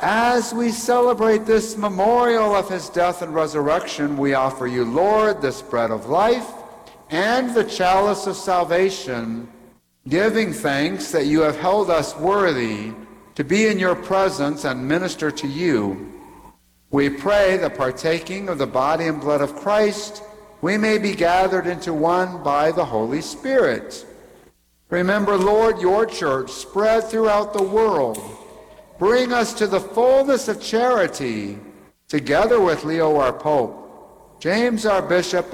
As we celebrate this memorial of his death and resurrection, we offer you, Lord, this bread of life and the chalice of salvation, giving thanks that you have held us worthy to be in your presence and minister to you. We pray that partaking of the body and blood of Christ, we may be gathered into one by the Holy Spirit. Remember, Lord, your church spread throughout the world. Bring us to the fullness of charity, together with Leo our Pope, James our Bishop,